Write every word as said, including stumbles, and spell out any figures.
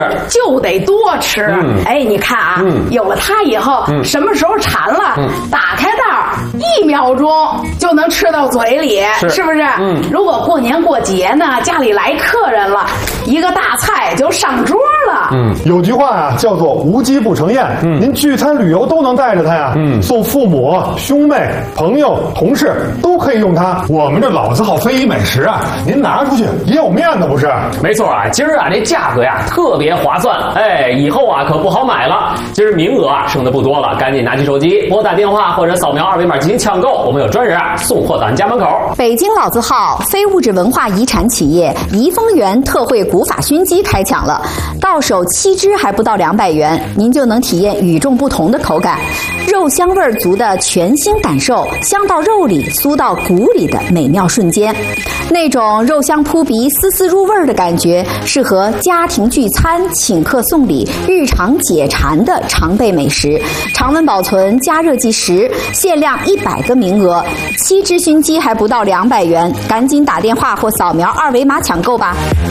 就得多吃。嗯、哎，你看啊，嗯、有了它以后，嗯、什么时候馋了，嗯、打开袋儿，一秒钟就能吃到嘴里，是, 是不是？嗯。如果过年过节呢，家里来客人了，一个大菜就上桌了。 嗯。有句话啊，叫做无鸡不成宴。嗯。您聚餐旅游都能带着它呀。嗯。送父母、兄妹、朋友、同事都可以用它。我们这老字号非遗美食啊，您拿出去也有面子，不是？ 没错啊，今儿啊这价格呀特别划算，哎，以后啊可不好买了。今儿名额啊剩的不多了，赶紧拿起手机拨打电话或者扫描二维码进行抢购，我们有专人啊送货到您家门口。 北京老字号非物质文化遗产企业怡丰园特惠古法熏鸡开抢了，到手七只还不到两百元，您就能体验与众不同的口感，肉香味足的全新感受，香到肉里酥到骨里的美妙瞬间，那种肉香扑鼻丝丝入味的感觉，适合家庭聚餐、请客送礼、日常解馋的常备美食，常温保存，加热即食，限量一百个名额，七只熏鸡还不到两百元，赶紧打电话或扫描二维码抢购吧。